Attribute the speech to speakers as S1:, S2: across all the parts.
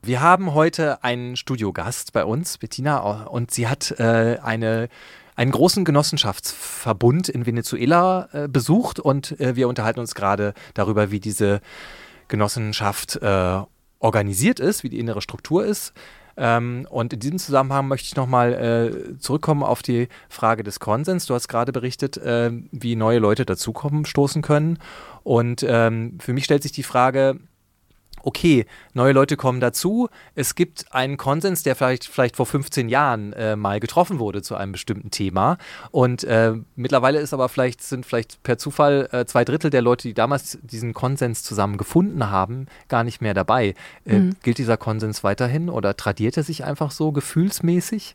S1: Wir haben heute einen Studiogast bei uns, Bettina, und sie hat einen großen Genossenschaftsverbund in Venezuela besucht und wir unterhalten uns gerade darüber, wie diese Genossenschaft organisiert ist, wie die innere Struktur ist. Und in diesem Zusammenhang möchte ich nochmal zurückkommen auf die Frage des Konsens. Du hast gerade berichtet, wie neue Leute dazukommen, stoßen können. Und für mich stellt sich die Frage, okay, neue Leute kommen dazu. Es gibt einen Konsens, der vielleicht vor 15 Jahren mal getroffen wurde zu einem bestimmten Thema. Und mittlerweile sind vielleicht per Zufall 2/3 der Leute, die damals diesen Konsens zusammen gefunden haben, gar nicht mehr dabei. Gilt dieser Konsens weiterhin oder tradiert er sich einfach so gefühlsmäßig?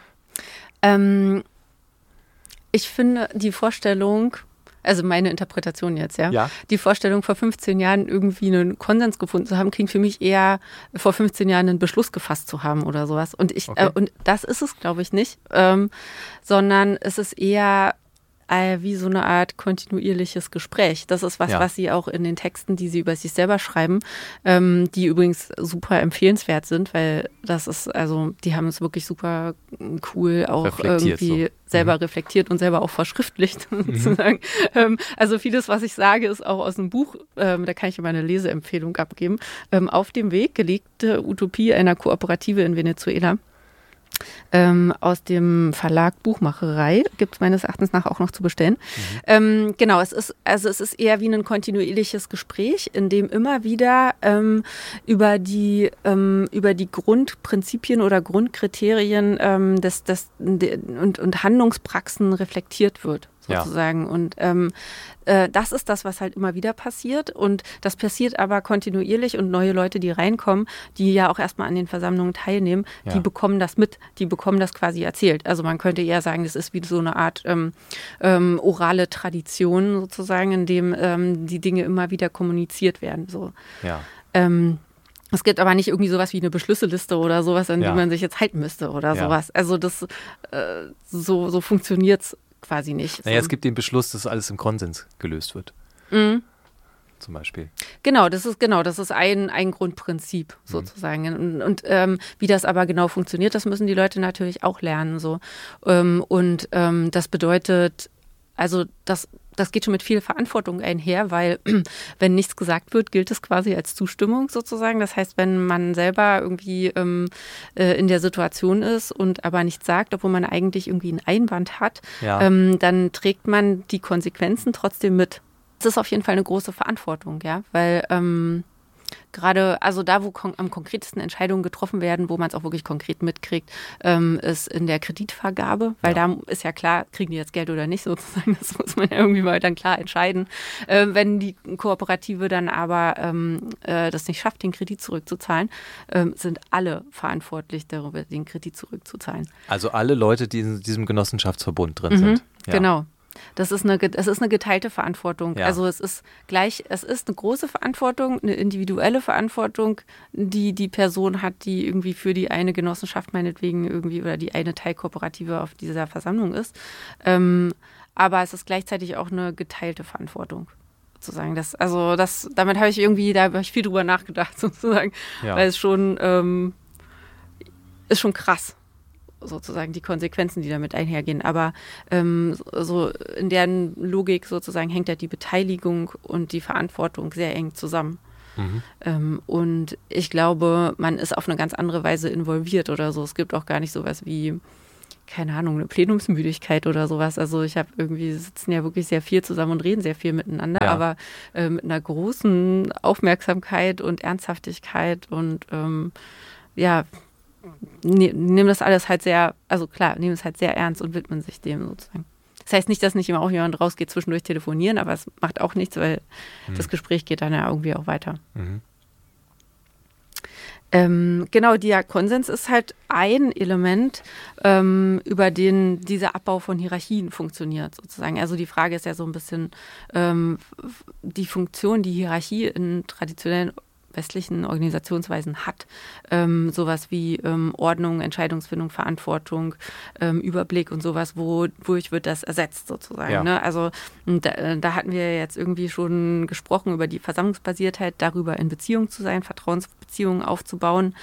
S2: Ich finde die Vorstellung, also meine Interpretation jetzt,
S1: Ja.
S2: Die Vorstellung, vor 15 Jahren irgendwie einen Konsens gefunden zu haben, klingt für mich eher, vor 15 Jahren einen Beschluss gefasst zu haben oder sowas. Und und das ist es, glaube ich, nicht, sondern es ist eher wie so eine Art kontinuierliches Gespräch. Das ist was sie auch in den Texten, die sie über sich selber schreiben, die übrigens super empfehlenswert sind, weil das ist, also die haben es wirklich super cool auch irgendwie selber reflektiert und selber auch verschriftlicht sozusagen. Also vieles, was ich sage, ist auch aus dem Buch, da kann ich immer eine Leseempfehlung abgeben, Auf dem Weg, gelegte Utopie einer Kooperative in Venezuela. Aus dem Verlag Buchmacherei, gibt es meines Erachtens nach auch noch zu bestellen. Genau, es ist eher wie ein kontinuierliches Gespräch, in dem immer wieder über die Grundprinzipien oder Grundkriterien und Handlungspraxen reflektiert wird, sozusagen. Ja. Und das ist das, was halt immer wieder passiert. Und das passiert aber kontinuierlich und neue Leute, die reinkommen, die ja auch erstmal an den Versammlungen teilnehmen, die bekommen das mit, die bekommen das quasi erzählt. Also man könnte eher sagen, das ist wie so eine Art orale Tradition sozusagen, in dem die Dinge immer wieder kommuniziert werden. So.
S1: Ja.
S2: Es gibt aber nicht irgendwie sowas wie eine Beschlüsseliste oder sowas, an die man sich jetzt halten müsste oder sowas. Also das so funktioniert es quasi nicht.
S1: Naja, es gibt den Beschluss, dass alles im Konsens gelöst wird. Zum Beispiel.
S2: Genau, das ist ein Grundprinzip sozusagen. Und wie das aber genau funktioniert, das müssen die Leute natürlich auch lernen. So. Das bedeutet, also das geht schon mit viel Verantwortung einher, weil wenn nichts gesagt wird, gilt es quasi als Zustimmung sozusagen. Das heißt, wenn man selber irgendwie in der Situation ist und aber nichts sagt, obwohl man eigentlich irgendwie einen Einwand hat, dann trägt man die Konsequenzen trotzdem mit. Das ist auf jeden Fall eine große Verantwortung, weil gerade, also da, wo am konkretesten Entscheidungen getroffen werden, wo man es auch wirklich konkret mitkriegt, ist in der Kreditvergabe, weil da ist ja klar, kriegen die jetzt Geld oder nicht sozusagen, das muss man ja irgendwie mal dann klar entscheiden. Wenn die Kooperative dann aber das nicht schafft, den Kredit zurückzuzahlen, sind alle verantwortlich darüber, den Kredit zurückzuzahlen.
S1: Also alle Leute, die in diesem Genossenschaftsverbund drin sind. Ja.
S2: Genau. Es ist eine geteilte Verantwortung.
S1: Ja.
S2: Also es ist eine große Verantwortung, eine individuelle Verantwortung, die die Person hat, die irgendwie für die eine Genossenschaft meinetwegen irgendwie oder die eine Teilkooperative auf dieser Versammlung ist. Aber es ist gleichzeitig auch eine geteilte Verantwortung. Sozusagen. Damit habe ich viel drüber nachgedacht, sozusagen. Ja. Weil es schon ist schon krass. Sozusagen die Konsequenzen, die damit einhergehen. Aber so in deren Logik sozusagen hängt ja die Beteiligung und die Verantwortung sehr eng zusammen. Und ich glaube, man ist auf eine ganz andere Weise involviert oder so. Es gibt auch gar nicht sowas wie, keine Ahnung, eine Plenumsmüdigkeit oder sowas. Also wir sitzen ja wirklich sehr viel zusammen und reden sehr viel miteinander, aber mit einer großen Aufmerksamkeit und Ernsthaftigkeit und nehmen das alles halt nehmen es halt sehr ernst und widmen sich dem sozusagen. Das heißt nicht, dass nicht immer auch jemand rausgeht, zwischendurch telefonieren, aber es macht auch nichts, weil das Gespräch geht dann ja irgendwie auch weiter. Genau, der Konsens ist halt ein Element, über den dieser Abbau von Hierarchien funktioniert sozusagen. Also die Frage ist ja so ein bisschen die Funktion, die Hierarchie in traditionellen westlichen Organisationsweisen hat. Sowas wie Ordnung, Entscheidungsfindung, Verantwortung, Überblick und sowas, wodurch wird das ersetzt sozusagen.
S1: Ja.
S2: Ne? Also da hatten wir jetzt irgendwie schon gesprochen über die Versammlungsbasiertheit, darüber in Beziehung zu sein, Vertrauensbeziehungen aufzubauen,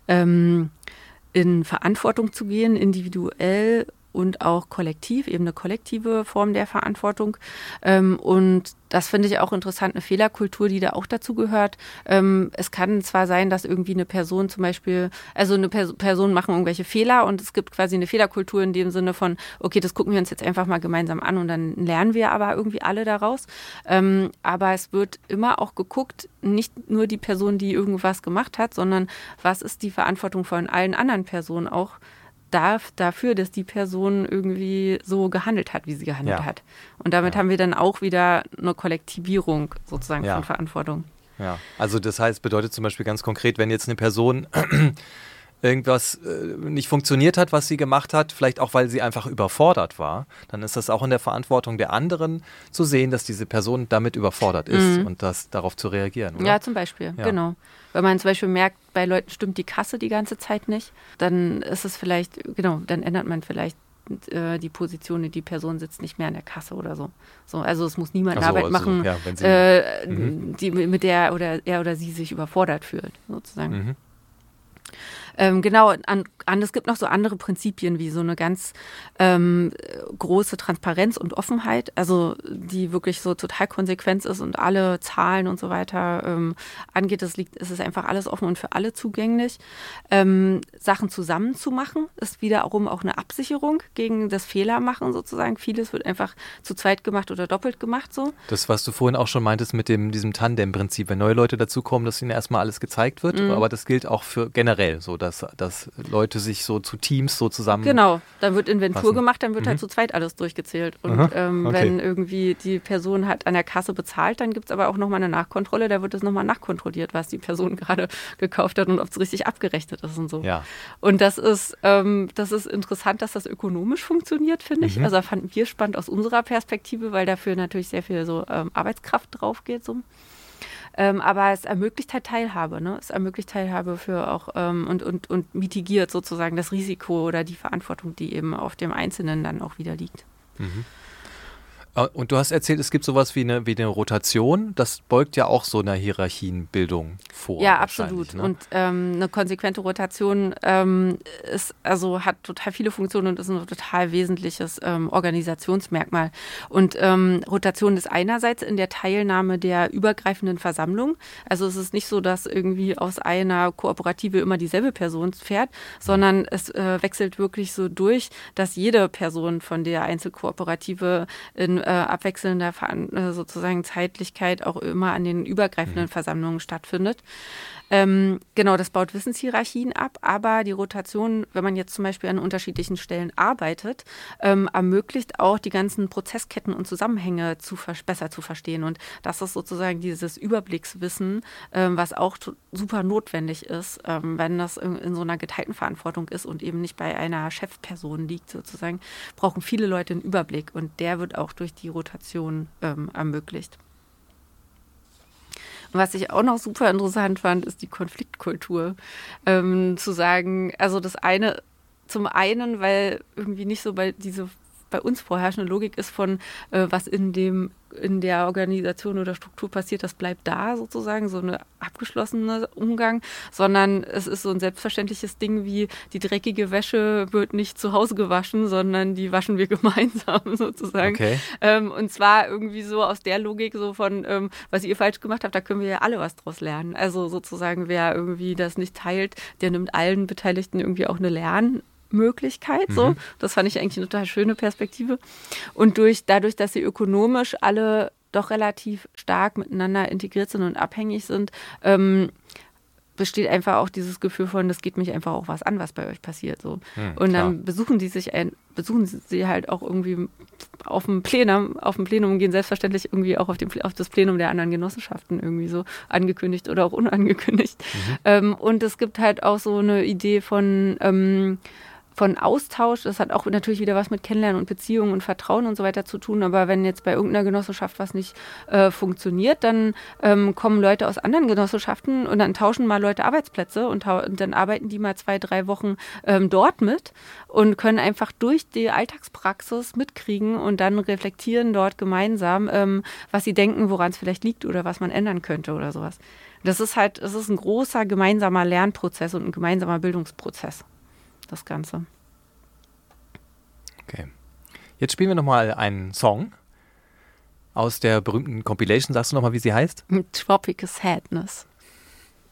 S2: in Verantwortung zu gehen, individuell und auch kollektiv, eben eine kollektive Form der Verantwortung. Und das finde ich auch interessant, eine Fehlerkultur, die da auch dazu gehört. Es kann zwar sein, dass irgendwie eine Person zum Beispiel, also eine Person machen irgendwelche Fehler und es gibt quasi eine Fehlerkultur in dem Sinne von, okay, das gucken wir uns jetzt einfach mal gemeinsam an und dann lernen wir aber irgendwie alle daraus. Aber es wird immer auch geguckt, nicht nur die Person, die irgendwas gemacht hat, sondern was ist die Verantwortung von allen anderen Personen auch dafür, dass die Person irgendwie so gehandelt hat, wie sie gehandelt hat. Und damit haben wir dann auch wieder eine Kollektivierung sozusagen von Verantwortung.
S1: Ja, also das heißt, bedeutet zum Beispiel ganz konkret, wenn jetzt eine Person irgendwas nicht funktioniert hat, was sie gemacht hat, vielleicht auch, weil sie einfach überfordert war, dann ist das auch in der Verantwortung der anderen zu sehen, dass diese Person damit überfordert ist und darauf zu reagieren, oder?
S2: Ja, zum Beispiel, genau. Wenn man zum Beispiel merkt, bei Leuten stimmt die Kasse die ganze Zeit nicht, dann ist es vielleicht, dann ändert man vielleicht die Position, die Person sitzt nicht mehr an der Kasse oder so. Also es muss niemand Arbeit machen, mit der oder er oder sie sich überfordert fühlt, sozusagen. Es gibt noch so andere Prinzipien wie so eine ganz große Transparenz und Offenheit, also die wirklich so total konsequent ist und alle Zahlen und so weiter angeht. Es ist einfach alles offen und für alle zugänglich. Sachen zusammen zu machen, ist wiederum auch eine Absicherung gegen das Fehlermachen sozusagen. Vieles wird einfach zu zweit gemacht oder doppelt gemacht so.
S1: Das, was du vorhin auch schon meintest mit diesem Tandem-Prinzip, wenn neue Leute dazukommen, dass ihnen erstmal alles gezeigt wird, aber das gilt auch für generell so, dass Leute sich so zu Teams so zusammen.
S2: Genau, dann wird Inventur gemacht, dann wird halt zu zweit alles durchgezählt. Und wenn irgendwie die Person hat an der Kasse bezahlt, dann gibt es aber auch nochmal eine Nachkontrolle, da wird es nochmal nachkontrolliert, was die Person gerade gekauft hat und ob es richtig abgerechnet ist und so.
S1: Ja.
S2: Und das ist interessant, dass das ökonomisch funktioniert, finde ich. Also fanden wir spannend aus unserer Perspektive, weil dafür natürlich sehr viel so Arbeitskraft drauf geht. So. Aber es ermöglicht halt Teilhabe, ne? Es ermöglicht Teilhabe für auch und mitigiert sozusagen das Risiko oder die Verantwortung, die eben auf dem Einzelnen dann auch wieder liegt.
S1: Und du hast erzählt, es gibt sowas wie eine Rotation. Das beugt ja auch so einer Hierarchienbildung vor.
S2: Ja, absolut.
S1: Ne?
S2: Und eine konsequente Rotation hat total viele Funktionen und ist ein total wesentliches Organisationsmerkmal. Und Rotation ist einerseits in der Teilnahme der übergreifenden Versammlung. Also es ist nicht so, dass irgendwie aus einer Kooperative immer dieselbe Person fährt, sondern es wechselt wirklich so durch, dass jede Person von der Einzelkooperative in abwechselnder sozusagen Zeitlichkeit auch immer an den übergreifenden Versammlungen stattfindet. Genau, das baut Wissenshierarchien ab, aber die Rotation, wenn man jetzt zum Beispiel an unterschiedlichen Stellen arbeitet, ermöglicht auch die ganzen Prozessketten und Zusammenhänge besser zu verstehen. Und das ist sozusagen dieses Überblickswissen, was auch super notwendig ist, wenn das in so einer geteilten Verantwortung ist und eben nicht bei einer Chefperson liegt sozusagen, brauchen viele Leute einen Überblick und der wird auch durch die Rotation ermöglicht. Was ich auch noch super interessant fand, ist die Konfliktkultur. Zu sagen, also das eine, zum einen, weil irgendwie nicht so bei uns vorherrschende Logik ist von, was in der Organisation oder Struktur passiert, das bleibt da sozusagen, so ein abgeschlossener Umgang, sondern es ist so ein selbstverständliches Ding wie, die dreckige Wäsche wird nicht zu Hause gewaschen, sondern die waschen wir gemeinsam sozusagen.
S1: Okay.
S2: Und zwar irgendwie so aus der Logik so von, was ihr falsch gemacht habt, da können wir ja alle was draus lernen. Also sozusagen, wer irgendwie das nicht teilt, der nimmt allen Beteiligten irgendwie auch eine Lernmöglichkeit. So. Das fand ich eigentlich eine total schöne Perspektive. Und dadurch, dass sie ökonomisch alle doch relativ stark miteinander integriert sind und abhängig sind, besteht einfach auch dieses Gefühl von, das geht mich einfach auch was an, was bei euch passiert. So. Und dann besuchen sie halt auch irgendwie auf dem Plenum und gehen selbstverständlich irgendwie auch auf das Plenum der anderen Genossenschaften irgendwie so angekündigt oder auch unangekündigt. Und es gibt halt auch so eine Idee von von Austausch, das hat auch natürlich wieder was mit Kennenlernen und Beziehungen und Vertrauen und so weiter zu tun, aber wenn jetzt bei irgendeiner Genossenschaft was nicht funktioniert, dann kommen Leute aus anderen Genossenschaften und dann tauschen mal Leute Arbeitsplätze und dann arbeiten die mal 2-3 Wochen dort mit und können einfach durch die Alltagspraxis mitkriegen und dann reflektieren dort gemeinsam, was sie denken, woran es vielleicht liegt oder was man ändern könnte oder sowas. Das ist ein großer gemeinsamer Lernprozess und ein gemeinsamer Bildungsprozess, das Ganze.
S1: Okay. Jetzt spielen wir nochmal einen Song aus der berühmten Compilation. Sagst du nochmal, wie sie heißt?
S2: Tropical Sadness.